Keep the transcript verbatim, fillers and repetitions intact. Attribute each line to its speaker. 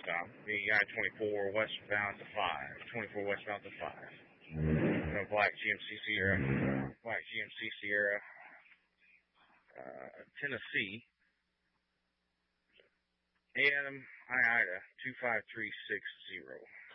Speaker 1: stop. The I twenty-four westbound to five. twenty-four westbound to five. No black G M C Sierra. Black G M C Sierra. Uh, Tennessee. Adam, I Ida, two five three six zero.